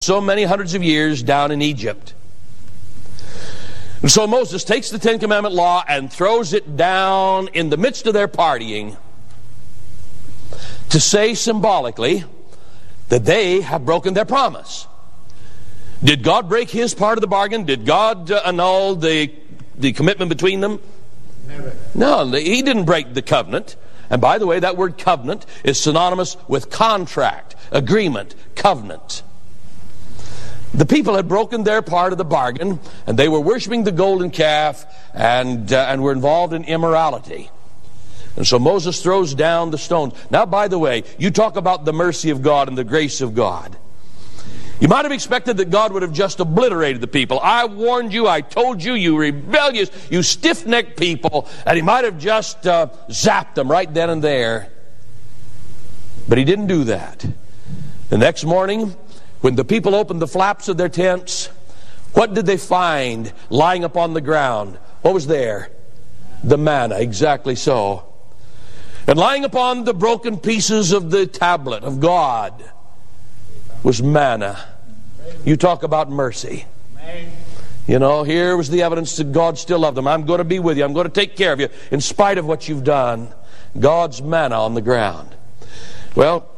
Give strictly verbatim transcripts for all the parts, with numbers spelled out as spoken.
so many hundreds of years down in Egypt. And so Moses takes the Ten Commandment law and throws it down in the midst of their partying to say symbolically that they have broken their promise. Did God break his part of the bargain? Did God uh, annul the, the commitment between them? Never. No, he didn't break the covenant. And by the way, that word covenant is synonymous with contract, agreement, covenant. The people had broken their part of the bargain, and they were worshiping the golden calf and, uh, and were involved in immorality. And so Moses throws down the stones. Now, by the way, you talk about the mercy of God and the grace of God. You might have expected that God would have just obliterated the people. I warned you, I told you, you rebellious, you stiff-necked people, and he might have just uh, zapped them right then and there. But he didn't do that. The next morning, when the people opened the flaps of their tents, what did they find lying upon the ground? What was there? The manna, exactly so. And lying upon the broken pieces of the tablet of God was manna. You talk about mercy. You know, here was the evidence that God still loved them. I'm going to be with you. I'm going to take care of you in spite of what you've done. God's manna on the ground. Well,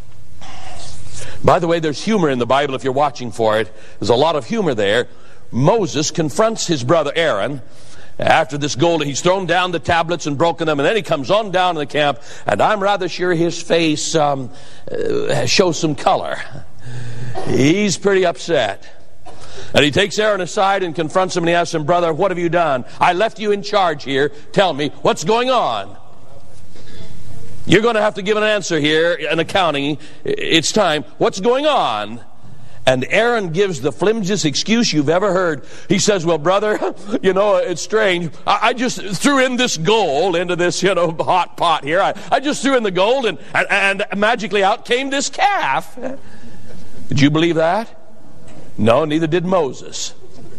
by the way, there's humor in the Bible if you're watching for it. There's a lot of humor there. Moses confronts his brother Aaron after this gold. He's thrown down the tablets and broken them, and then he comes on down to the camp, and I'm rather sure his face um, uh, shows some color. He's pretty upset. And he takes Aaron aside and confronts him, and he asks him, brother, what have you done? I left you in charge here. Tell me, what's going on? You're going to have to give an answer here, an accounting. It's time. What's going on? And Aaron gives the flimsiest excuse you've ever heard. He says, well, brother, you know, it's strange. I, I just threw in this gold into this, you know, hot pot here. I, I just threw in the gold, and, and, and magically out came this calf. Did you believe that? No, neither did Moses.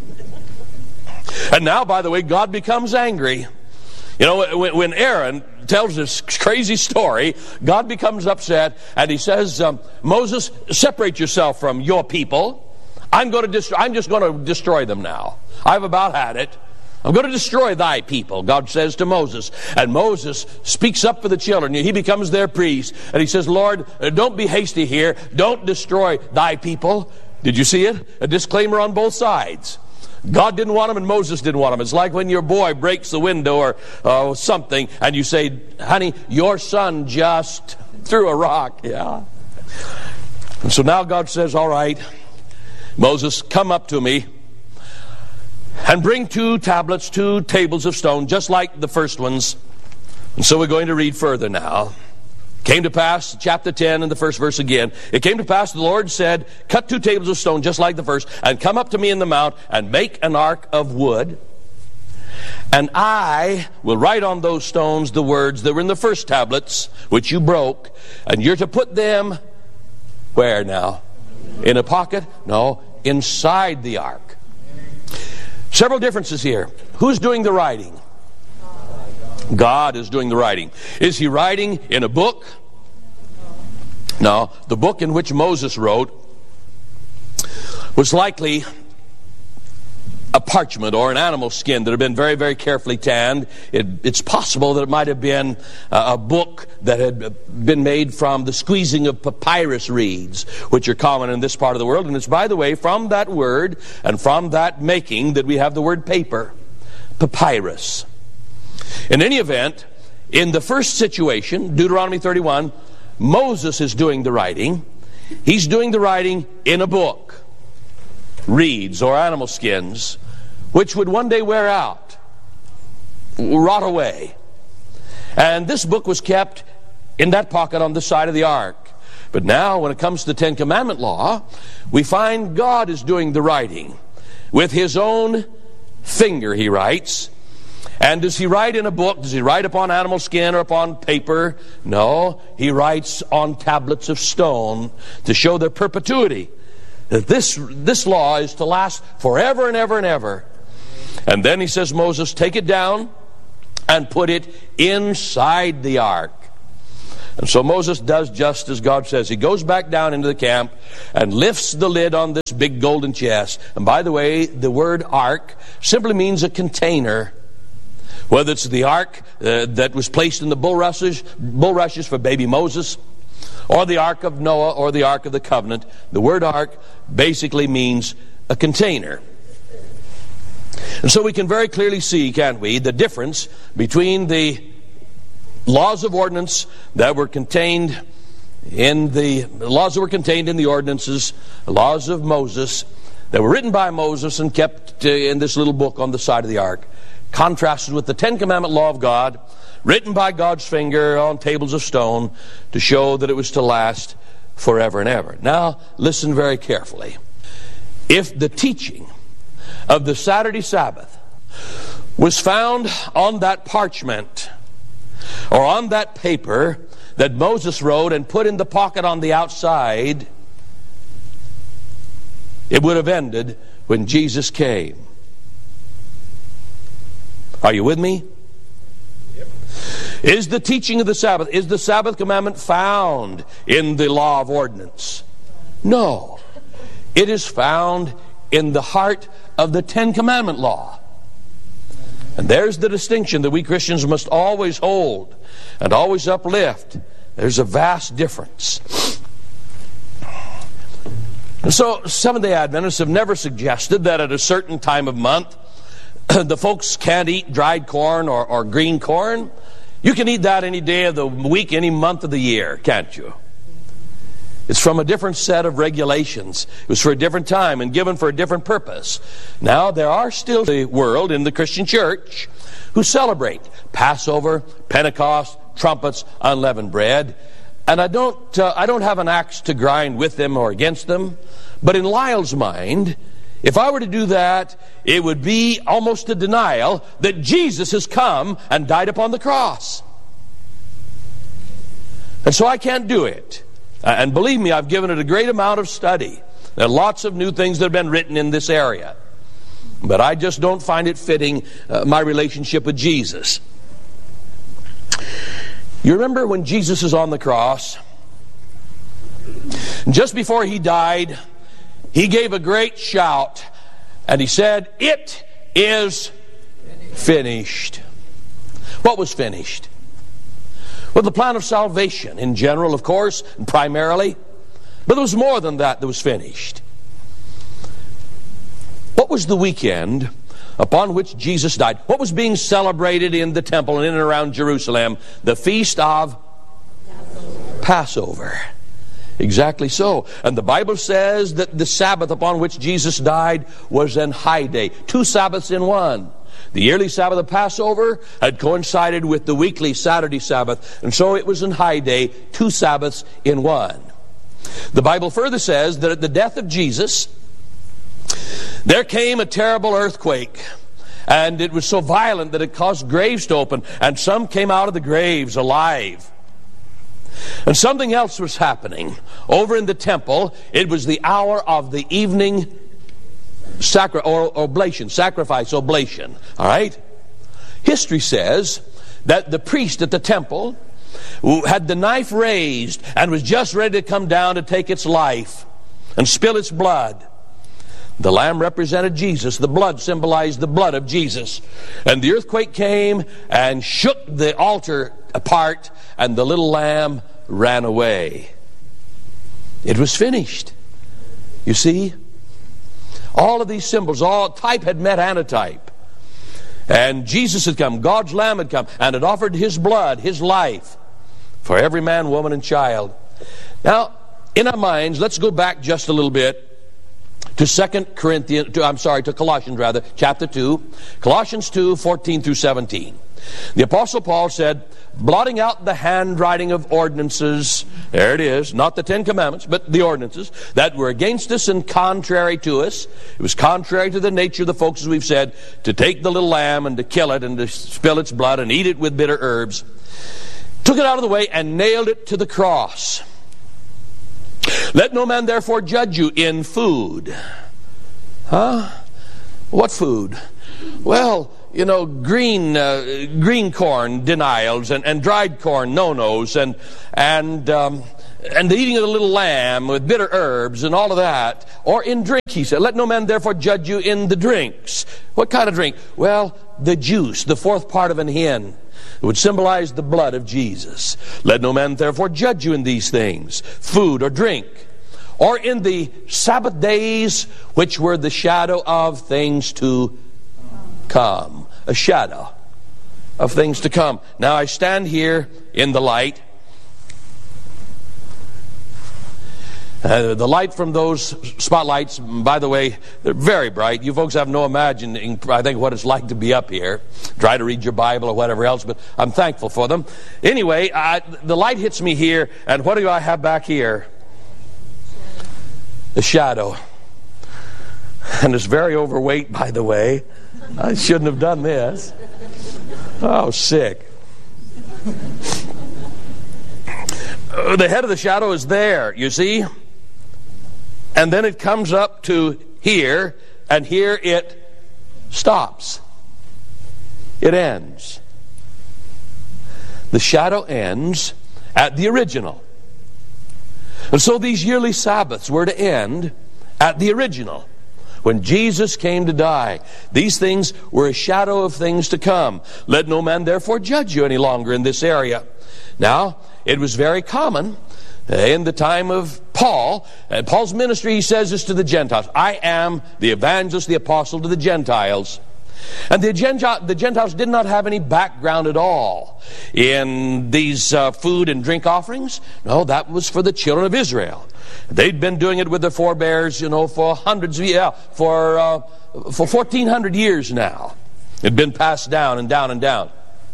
And now, by the way, God becomes angry. You know, when, when Aaron tells this crazy story, God becomes upset, and he says, um, Moses, separate yourself from your people. I'm going to destroy, I'm just going to destroy them now. I've about had it. I'm going to destroy thy people, God says to Moses. And Moses speaks up for the children. He becomes their priest. And he says, Lord, don't be hasty here. Don't destroy thy people. Did you see it? A disclaimer on both sides. God didn't want them and Moses didn't want them. It's like when your boy breaks the window or uh, something and you say, honey, your son just threw a rock. Yeah. And so now God says, all right, Moses, come up to me and bring two tablets, two tables of stone, just like the first ones. And so we're going to read further now. Came to pass, chapter ten and the first verse again. It came to pass, the Lord said, cut two tables of stone just like the first, and come up to me in the mount, and make an ark of wood. And I will write on those stones the words that were in the first tablets, which you broke. And you're to put them, where now? In a pocket? No, inside the ark. Several differences here. Who's doing the writing? God is doing the writing. Is he writing in a book? No. The book in which Moses wrote was likely a parchment or an animal skin that had been very, very carefully tanned. It, it's possible that it might have been a, a book that had been made from the squeezing of papyrus reeds, which are common in this part of the world. And it's, by the way, from that word and from that making that we have the word paper, papyrus. In any event, in the first situation, Deuteronomy thirty-one, Moses is doing the writing. He's doing the writing in a book, reeds or animal skins, which would one day wear out, rot away. And this book was kept in that pocket on the side of the ark. But now, when it comes to the Ten Commandment law, we find God is doing the writing. With his own finger, he writes. And does he write in a book? Does he write upon animal skin or upon paper? No, he writes on tablets of stone to show their perpetuity. That this, this law is to last forever and ever and ever. And then he says, Moses, take it down and put it inside the ark. And so Moses does just as God says. He goes back down into the camp and lifts the lid on this big golden chest. And by the way, the word ark simply means a container. Whether it's the ark uh, that was placed in the bulrushes, bulrushes for baby Moses, or the ark of Noah, or the ark of the covenant, the word ark basically means a container. And so we can very clearly see, can't we, the difference between the laws of ordinance that were contained in the laws that were contained in the ordinances, the laws of Moses that were written by Moses and kept in this little book on the side of the ark, contrasted with the Ten Commandment law of God, written by God's finger on tables of stone to show that it was to last forever and ever. Now, listen very carefully. If the teaching of the Saturday Sabbath was found on that parchment or on that paper that Moses wrote and put in the pocket on the outside, it would have ended when Jesus came. Are you with me? Yep. Is the teaching of the Sabbath, is the Sabbath commandment found in the law of ordinance? No. It is found in the heart of the Ten Commandment law. And there's the distinction that we Christians must always hold and always uplift. There's a vast difference. And so Seventh-day Adventists have never suggested that at a certain time of month the folks can't eat dried corn or, or green corn. You can eat that any day of the week, any month of the year, can't you? It's from a different set of regulations. It was for a different time and given for a different purpose. Now, there are still in the world, in the Christian church, who celebrate Passover, Pentecost, trumpets, unleavened bread. And I don't, uh, I don't have an axe to grind with them or against them. But in Lyle's mind, if I were to do that, it would be almost a denial that Jesus has come and died upon the cross. And so I can't do it. And believe me, I've given it a great amount of study. There are lots of new things that have been written in this area. But I just don't find it fitting uh, my relationship with Jesus. You remember when Jesus is on the cross? Just before he died, he gave a great shout. And he said, "It is finished." What was finished? Well, the plan of salvation in general, of course, and primarily. But there was more than that that was finished. What was the weekend upon which Jesus died? What was being celebrated in the temple and in and around Jerusalem? The feast of Passover. Passover. Exactly so. And the Bible says that the Sabbath upon which Jesus died was an high day. Two Sabbaths in one. The yearly Sabbath of Passover had coincided with the weekly Saturday Sabbath, and so it was an high day, two Sabbaths in one. The Bible further says that at the death of Jesus, there came a terrible earthquake, and it was so violent that it caused graves to open, and some came out of the graves alive. And something else was happening. Over in the temple, it was the hour of the evening Sacri- or oblation, sacrifice, oblation. All right? History says that the priest at the temple who had the knife raised and was just ready to come down to take its life and spill its blood. The lamb represented Jesus. The blood symbolized the blood of Jesus. And the earthquake came and shook the altar apart, and the little lamb ran away. It was finished. You see? All of these symbols, all type had met antitype. And Jesus had come, God's Lamb had come, and had offered His blood, His life, for every man, woman, and child. Now, in our minds, let's go back just a little bit to Second Corinthians, to, I'm sorry, to Colossians rather, chapter two. Colossians two, fourteen through seventeen. The Apostle Paul said, blotting out the handwriting of ordinances, there it is, not the Ten Commandments, but the ordinances, that were against us and contrary to us. It was contrary to the nature of the folks, as we've said, to take the little lamb and to kill it and to spill its blood and eat it with bitter herbs. Took it out of the way and nailed it to the cross. Let no man therefore judge you in food. Huh? What food? Well, you know, green uh, green corn denials and, and dried corn no-nos and and um, and the eating of the little lamb with bitter herbs and all of that. Or in drink, he said, let no man therefore judge you in the drinks. What kind of drink? Well, the juice, the fourth part of an hin. It would symbolize the blood of Jesus. Let no man therefore judge you in these things, food or drink, or in the Sabbath days, which were the shadow of things to come. A shadow of things to come. Now I stand here in the light. Uh, the light from those spotlights, by the way, they're very bright. You folks have no imagining, I think, what it's like to be up here. Try to read your Bible or whatever else, but I'm thankful for them. Anyway, I, the light hits me here, and what do I have back here? The shadow. And it's very overweight, by the way. I shouldn't have done this. Oh, sick. Uh, the head of the shadow is there, you see? And then it comes up to here, and here it stops. It ends. The shadow ends at the original. And so these yearly Sabbaths were to end at the original. When Jesus came to die, these things were a shadow of things to come. Let no man therefore judge you any longer in this area. Now, it was very common in the time of Paul. And Paul's ministry, he says this to the Gentiles. I am the evangelist, the apostle to the Gentiles. And the, Gentile, the Gentiles did not have any background at all in these uh, food and drink offerings. No, that was for the children of Israel. They'd been doing it with their forebears, you know, for hundreds of years, for, uh, for fourteen hundred years now. It'd been passed down and down and down.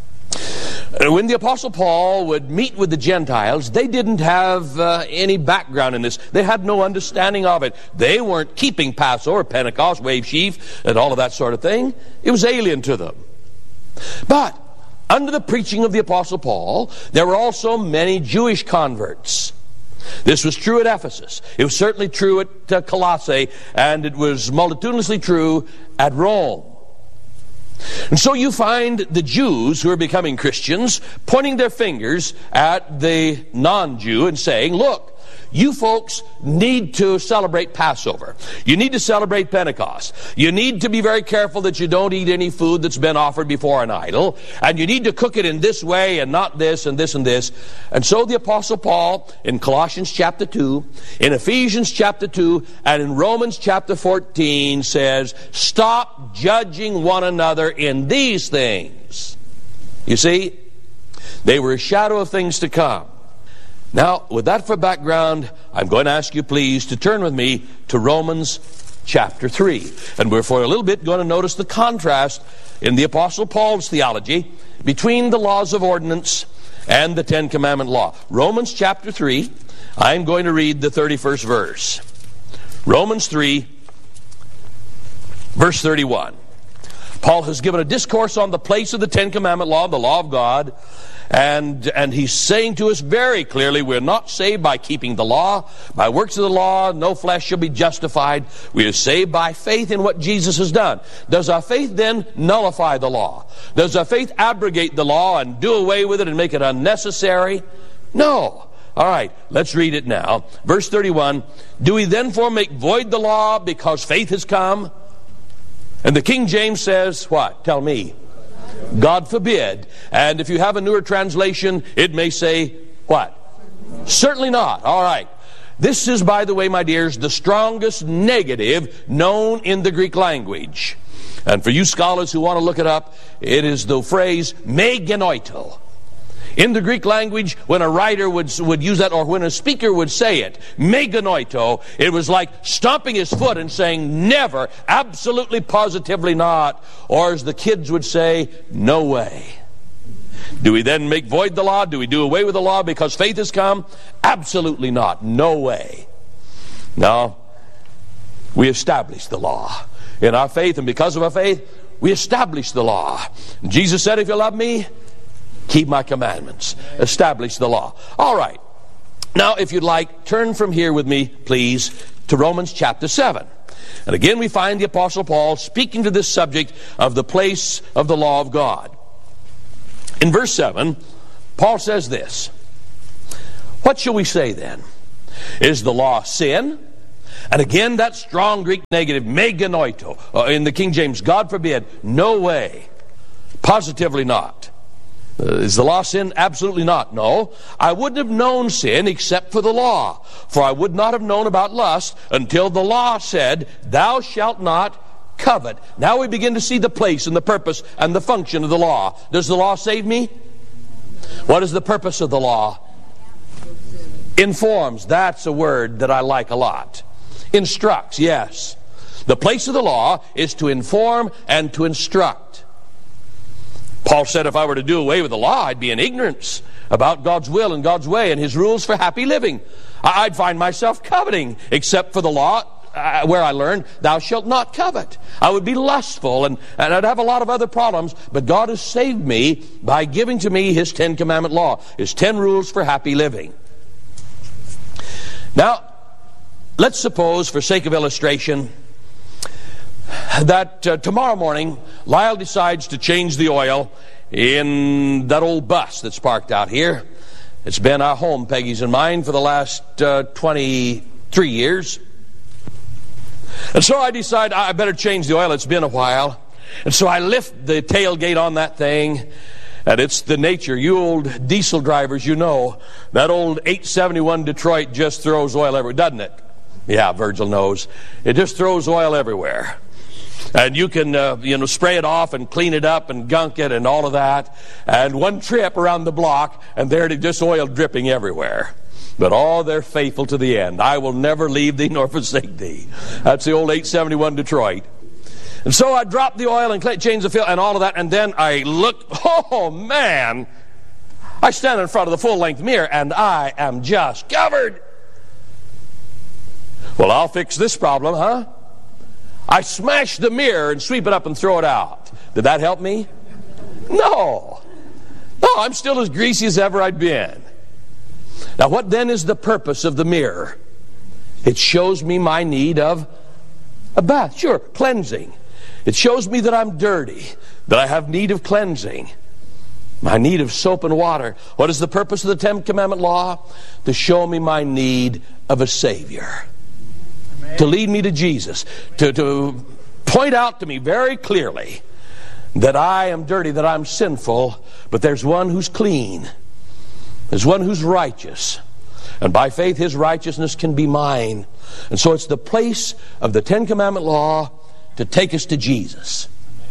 When the Apostle Paul would meet with the Gentiles, they didn't have uh, any background in this. They had no understanding of it. They weren't keeping Passover, Pentecost, wave sheaf, and all of that sort of thing. It was alien to them. But under the preaching of the Apostle Paul, there were also many Jewish converts. This was true at Ephesus. It was certainly true at uh, Colossae, and it was multitudinously true at Rome. And so you find the Jews who are becoming Christians pointing their fingers at the non-Jew and saying, look, you folks need to celebrate Passover. You need to celebrate Pentecost. You need to be very careful that you don't eat any food that's been offered before an idol. And you need to cook it in this way and not this and this and this. And so the Apostle Paul in Colossians chapter two, in Ephesians chapter two, and in Romans chapter fourteen says, stop judging one another in these things. You see, they were a shadow of things to come. Now, with that for background, I'm going to ask you please to turn with me to Romans chapter three. And we're for a little bit going to notice the contrast in the Apostle Paul's theology between the laws of ordinance and the Ten Commandment law. Romans chapter three, I'm going to read the thirty-first verse. Romans three, verse thirty-one. Paul has given a discourse on the place of the Ten Commandment law, the law of God. And, and he's saying to us very clearly, we're not saved by keeping the law. By works of the law, no flesh shall be justified. We are saved by faith in what Jesus has done. Does our faith then nullify the law? Does our faith abrogate the law and do away with it and make it unnecessary? No. All right, let's read it now. Verse thirty-one, do we therefore make void the law because faith has come? And the King James says, what? Tell me. God forbid. And if you have a newer translation, it may say, what? Certainly not. All right. This is, by the way, my dears, the strongest negative known in the Greek language. And for you scholars who want to look it up, it is the phrase me genoito. In the Greek language, when a writer would, would use that, or when a speaker would say it, me genoito, it was like stomping his foot and saying, never, absolutely, positively not. Or as the kids would say, no way. Do we then make void the law? Do we do away with the law because faith has come? Absolutely not. No way. No. We establish the law. In our faith, and because of our faith, we establish the law. Jesus said, if you love me, keep my commandments. Establish the law. All right. Now, if you'd like, turn from here with me, please, to Romans chapter seven. And again we find the Apostle Paul speaking to this subject of the place of the law of God. In verse seven, Paul says this, "What shall we say then? Is the law sin?" And again that strong Greek negative, meganoito, uh, in the King James, God forbid, no way, positively not. Uh, is the law sin? Absolutely not. No. I wouldn't have known sin except for the law. For I would not have known about lust until the law said, "Thou shalt not covet." Now we begin to see the place and the purpose and the function of the law. Does the law save me? What is the purpose of the law? Informs. That's a word that I like a lot. Instructs, yes. The place of the law is to inform and to instruct. Paul said if I were to do away with the law, I'd be in ignorance about God's will and God's way and His rules for happy living. I'd find myself coveting, except for the law uh, where I learned, "Thou shalt not covet." I would be lustful, and, and I'd have a lot of other problems, but God has saved me by giving to me His Ten Commandment law, His ten rules for happy living. Now, let's suppose, for sake of illustration, that uh, tomorrow morning Lyle decides to change the oil in that old bus that's parked out here. It's been our home, Peggy's and mine, for the last uh, twenty-three years. And so I decide I better change the oil. It's been a while. And so I lift the tailgate on that thing. And it's the nature. You old diesel drivers, you know, that old eight seventy-one Detroit just throws oil everywhere, doesn't it? Yeah, Virgil knows. It just throws oil everywhere. And you can, uh, you know, spray it off and clean it up and gunk it and all of that. And one trip around the block, and there it is, just oil dripping everywhere. But all they're faithful to the end. "I will never leave thee nor forsake thee." That's the old eight seventy-one Detroit. And so I drop the oil and change the filter and all of that, and then I look, oh man, I stand in front of the full-length mirror, and I am just covered. Well, I'll fix this problem, huh? I smash the mirror and sweep it up and throw it out. Did that help me? No. No, I'm still as greasy as ever I'd been. Now, what then is the purpose of the mirror? It shows me my need of a bath. Sure, cleansing. It shows me that I'm dirty, that I have need of cleansing, my need of soap and water. What is the purpose of the Ten Commandment law? To show me my need of a Savior. Amen. To lead me to Jesus. To, to point out to me very clearly that I am dirty, that I'm sinful, but there's one who's clean. There's one who's righteous. And by faith, His righteousness can be mine. And so it's the place of the Ten Commandment law to take us to Jesus.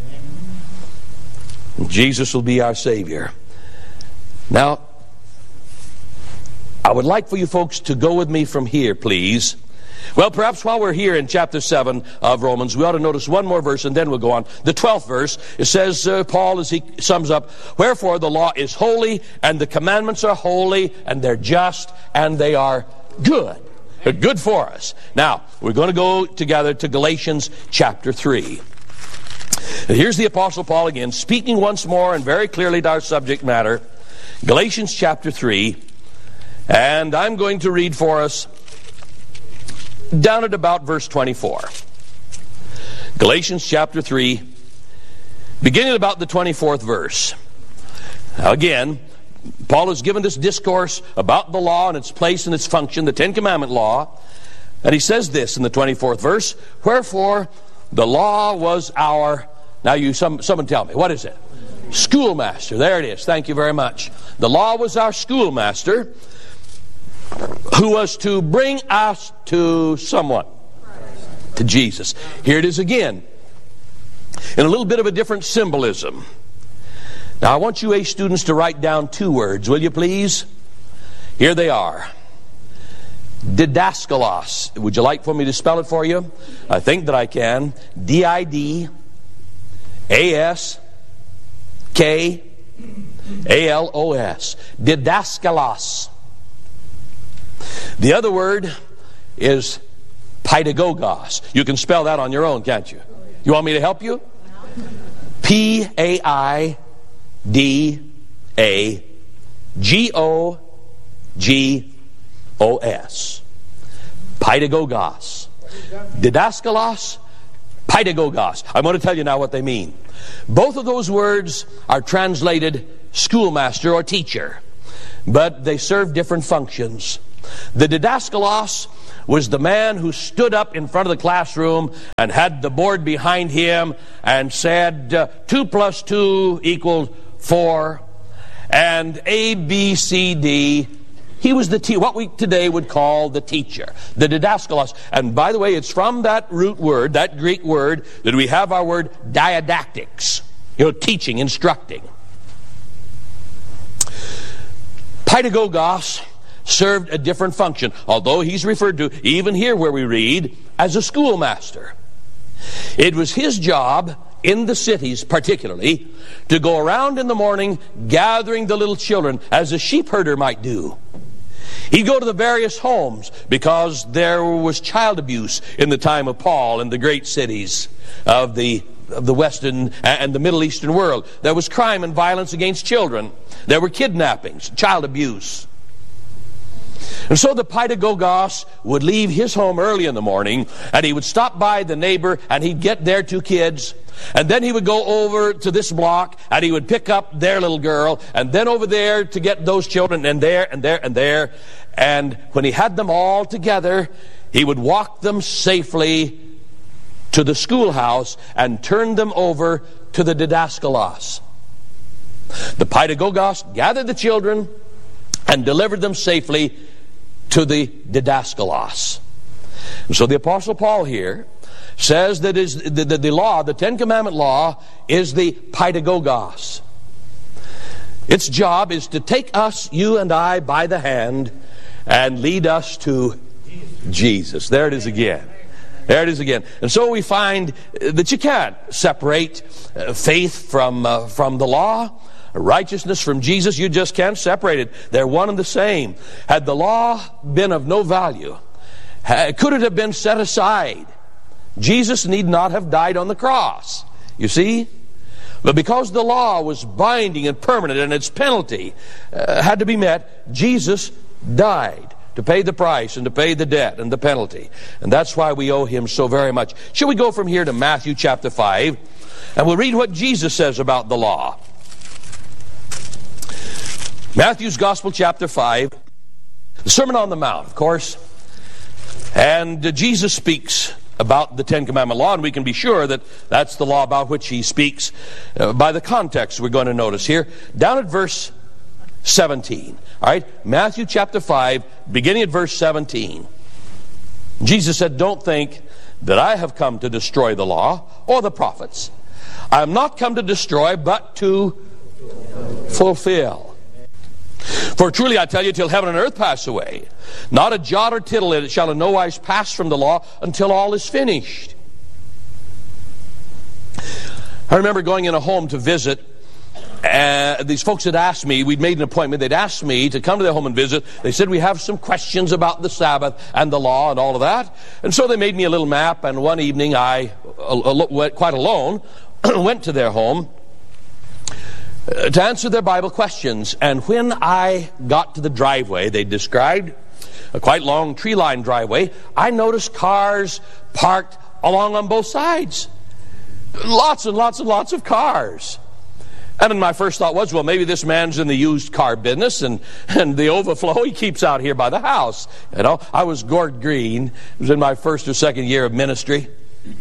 And Jesus will be our Savior. Now, I would like for you folks to go with me from here, please. Well, perhaps while we're here in chapter seven of Romans, we ought to notice one more verse and then we'll go on. The twelfth verse, it says, uh, Paul, as he sums up, "Wherefore the law is holy, and the commandments are holy, and they're just, and they are good." They're good for us. Now, we're going to go together to Galatians chapter three. And here's the Apostle Paul again, speaking once more and very clearly to our subject matter. Galatians chapter three, and I'm going to read for us down at about verse twenty-four. Galatians chapter three, beginning at about the twenty-fourth verse. Now again, Paul has given this discourse about the law and its place and its function, the Ten Commandment law. And he says this in the twenty-fourth verse, "Wherefore the law was our," now you some, someone tell me, what is it? Schoolmaster. There it is. Thank you very much. The law was our schoolmaster, who was to bring us to someone, to Jesus. Here it is again, in a little bit of a different symbolism. Now I want you A students to write down two words, will you please? Here they are. Didaskalos. Would you like for me to spell it for you? I think that I can. D I D A S K A L O S. Didaskalos. The other word is paidagogos. You can spell that on your own, can't you? You want me to help you? P A I D A G O G O S. Paidagogos. Didaskalos, pedagogos. I'm going to tell you now what they mean. Both of those words are translated schoolmaster or teacher, but they serve different functions. The didaskalos was the man who stood up in front of the classroom and had the board behind him and said, uh, two plus two equals four, and A, B, C, D. He was the te- what we today would call the teacher, the didaskalos. And by the way, it's from that root word, that Greek word, that we have our word didactics. You know, teaching, instructing. Pedagogos served a different function, although he's referred to, even here where we read, as a schoolmaster. It was his job, in the cities particularly, to go around in the morning gathering the little children, as a sheep herder might do. He'd go to the various homes, because there was child abuse in the time of Paul in the great cities of the of the Western and the Middle Eastern world. There was crime and violence against children. There were kidnappings, child abuse. And so the pedagogos would leave his home early in the morning, and he would stop by the neighbor, and he'd get their two kids, and then he would go over to this block, and he would pick up their little girl, and then over there to get those children, and there, and there, and there. And when he had them all together, he would walk them safely to the schoolhouse and turn them over to the didaskalos. The pedagogos gathered the children and delivered them safely to the didaskalos. And so the Apostle Paul here says that is the, the, the law, the Ten Commandment law, is the pedagogos. Its job is to take us, you and I, by the hand and lead us to Jesus. There it is again. There it is again. And so we find that you can't separate faith from uh, from the law, righteousness from Jesus. You just can't separate it. They're one and the same. Had the law been of no value, could it have been set aside? Jesus need not have died on the cross. You see? But because the law was binding and permanent and its penalty uh, had to be met, Jesus died to pay the price and to pay the debt and the penalty. And that's why we owe him so very much. Shall we go from here to Matthew chapter five, and we'll read what Jesus says about the law. Matthew's Gospel chapter five, the Sermon on the Mount, of course. And uh, Jesus speaks about the Ten Commandment law, and we can be sure that that's the law about which he speaks uh, by the context we're going to notice here. Down at verse seventeen. All right, Matthew chapter five, beginning at verse seventeen. Jesus said, "Don't think that I have come to destroy the law or the prophets. I am not come to destroy, but to fulfill. For truly I tell you, till heaven and earth pass away, not a jot or tittle in it shall in no wise pass from the law until all is finished." I remember going in a home to visit. Uh, these folks had asked me, we'd made an appointment, they'd asked me to come to their home and visit. They said, we have some questions about the Sabbath and the law and all of that. And so they made me a little map, and one evening I, uh, went quite alone, went to their home uh, to answer their Bible questions. And when I got to the driveway they described, a quite long tree-lined driveway, I noticed cars parked along on both sides. Lots and lots and lots of cars. And then my first thought was, well, maybe this man's in the used car business, and, and the overflow he keeps out here by the house. You know, I was Gord Green. It was in my first or second year of ministry.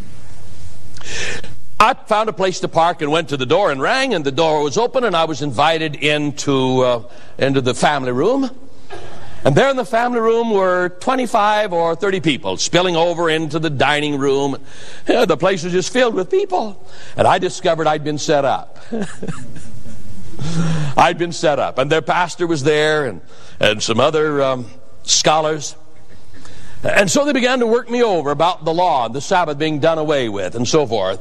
I found a place to park and went to the door and rang, and the door was open, and I was invited into uh, into the family room. And there in the family room were twenty-five or thirty people spilling over into the dining room. You know, the place was just filled with people. And I discovered I'd been set up. I'd been set up. And their pastor was there, and, and some other um, scholars. And so they began to work me over about the law and the Sabbath being done away with and so forth.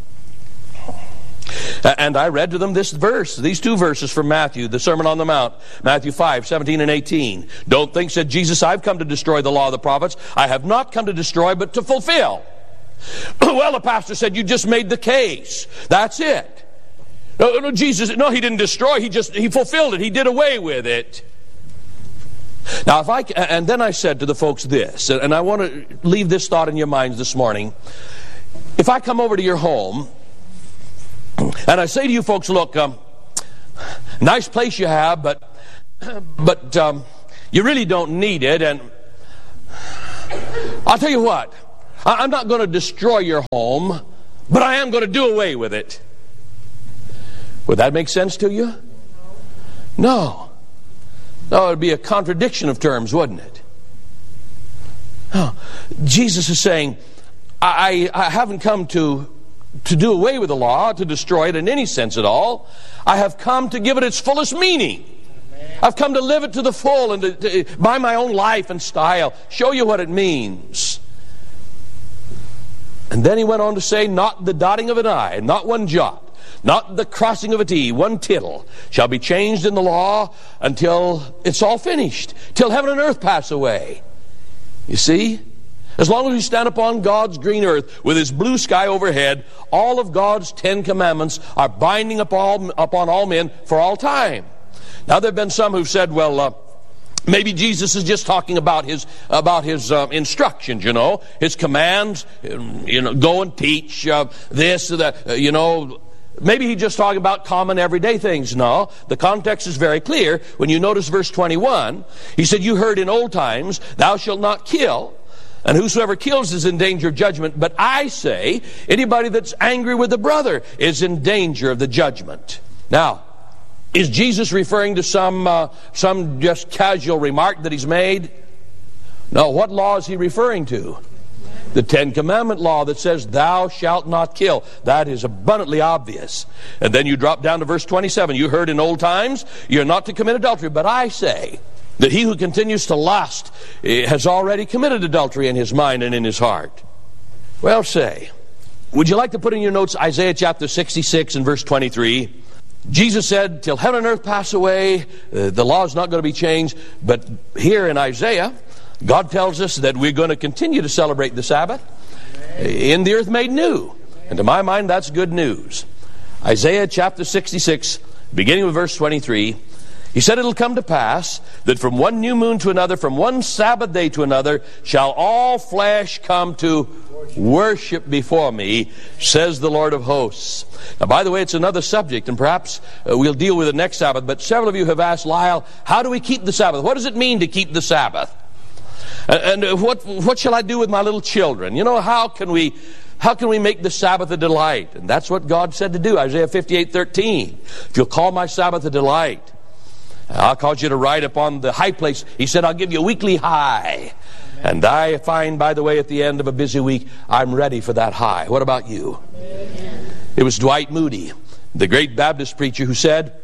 And I read to them this verse, these two verses from Matthew, the Sermon on the Mount, Matthew five, seventeen and eighteen. "Don't think," said Jesus, "I've come to destroy the law of the prophets. I have not come to destroy, but to fulfill." Well, the pastor said, you just made the case. That's it. No, no, Jesus, no, he didn't destroy. He just, he fulfilled it. He did away with it. Now, if I, and then I said to the folks this, and I want to leave this thought in your minds this morning. If I come over to your home, and I say to you folks, look, um, nice place you have, but but um, you really don't need it, and I'll tell you what, I'm not going to destroy your home, but I am going to do away with it. Would that make sense to you? No. No, it would be a contradiction of terms, wouldn't it? No. Jesus is saying, I, I haven't come to, to do away with the law, to destroy it in any sense at all. I have come to give it its fullest meaning. I've come to live it to the full and to, to, by my own life and style, show you what it means. And then he went on to say, not the dotting of an I, not one jot, not the crossing of a T, one tittle shall be changed in the law until it's all finished, till heaven and earth pass away. You see? As long as we stand upon God's green earth with His blue sky overhead, all of God's Ten Commandments are binding upon, upon all men for all time. Now there have been some who've said, well, uh, maybe Jesus is just talking about his about his uh, instructions, you know, his commands, you know, go and teach uh, this, that, uh, you know. Maybe he's just talking about common everyday things. No, the context is very clear. When you notice verse twenty-one, he said, you heard in old times, thou shalt not kill, and whosoever kills is in danger of judgment. But I say, anybody that's angry with a brother is in danger of the judgment. Now, is Jesus referring to some uh, some just casual remark that he's made? No, what law is he referring to? The Ten Commandment law that says, thou shalt not kill. That is abundantly obvious. And then you drop down to verse twenty-seven. You heard in old times, you're not to commit adultery. But I say that he who continues to lust has already committed adultery in his mind and in his heart. Well, say, would you like to put in your notes Isaiah chapter sixty-six and verse twenty-three? Jesus said, till heaven and earth pass away, uh, the law is not going to be changed. But here in Isaiah, God tells us that we're going to continue to celebrate the Sabbath in the earth made new. And to my mind, that's good news. Isaiah chapter sixty-six, beginning with verse twenty-three, he said, it'll come to pass that from one new moon to another, from one Sabbath day to another, shall all flesh come to worship before me, says the Lord of hosts. Now, by the way, it's another subject, and perhaps uh, we'll deal with it next Sabbath, but several of you have asked, Lyle, how do we keep the Sabbath? What does it mean to keep the Sabbath? And, and what what shall I do with my little children? You know, how can we how can we make the Sabbath a delight? And that's what God said to do, Isaiah fifty-eight thirteen. If you'll call my Sabbath a delight, I'll cause you to ride upon the high place. He said, I'll give you a weekly high. And I find, by the way, at the end of a busy week, I'm ready for that high. What about you? Amen. It was Dwight Moody, the great Baptist preacher, who said,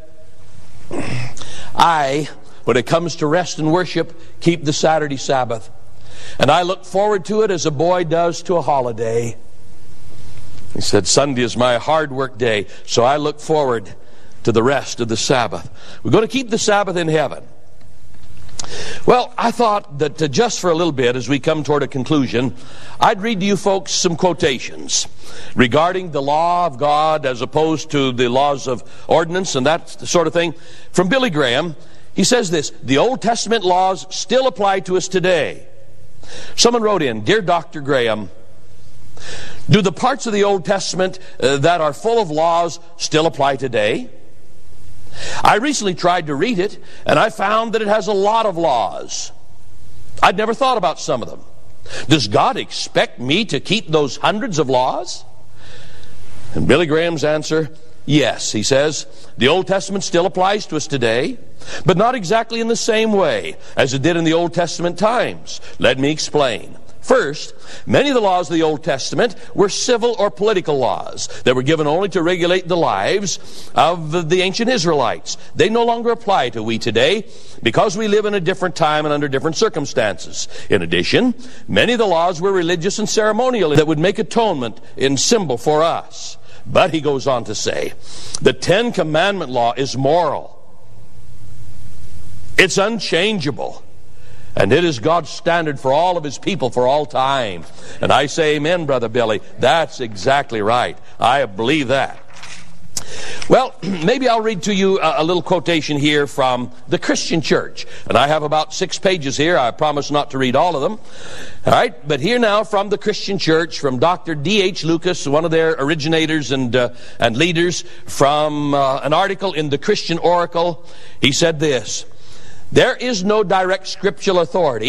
I, when it comes to rest and worship, keep the Saturday Sabbath. And I look forward to it as a boy does to a holiday. He said, Sunday is my hard work day, so I look forward to the rest of the Sabbath. We're going to keep the Sabbath in heaven. Well, I thought that uh, just for a little bit, as we come toward a conclusion, I'd read to you folks some quotations regarding the law of God as opposed to the laws of ordinance and that sort of thing. From Billy Graham, he says this, the Old Testament laws still apply to us today. Someone wrote in, Dear Doctor Graham, do the parts of the Old Testament uh, that are full of laws still apply today? I recently tried to read it, and I found that it has a lot of laws. I'd never thought about some of them. Does God expect me to keep those hundreds of laws? And Billy Graham's answer, yes. He says, the Old Testament still applies to us today, but not exactly in the same way as it did in the Old Testament times. Let me explain. First, many of the laws of the Old Testament were civil or political laws that were given only to regulate the lives of the ancient Israelites. They no longer apply to we today because we live in a different time and under different circumstances. In addition, many of the laws were religious and ceremonial that would make atonement in symbol for us. But he goes on to say, the Ten Commandment law is moral. It's unchangeable. And it is God's standard for all of His people for all time. And I say amen, Brother Billy. That's exactly right. I believe that. Well, maybe I'll read to you a, a little quotation here from the Christian Church. And I have about six pages here. I promise not to read all of them. All right, but here now from the Christian Church, from Doctor D H Lucas, one of their originators and, uh, and leaders, from uh, an article in the Christian Oracle. He said this: "There is no direct scriptural authority